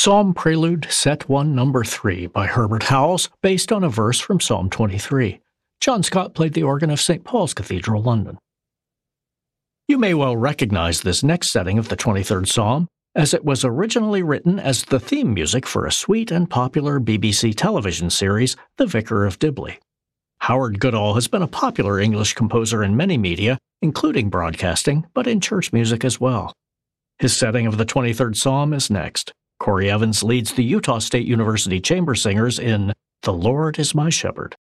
Psalm Prelude, Set 1, Number 3 by Herbert Howells, based on a verse from Psalm 23. John Scott played the organ of St. Paul's Cathedral, London. You may well recognize this next setting of the 23rd Psalm, as it was originally written as the theme music for a sweet and popular BBC television series, The Vicar of Dibley. Howard Goodall has been a popular English composer in many media, including broadcasting, but in church music as well. His setting of the 23rd Psalm is next. Corey Evans leads the Utah State University Chamber Singers in The Lord is My Shepherd.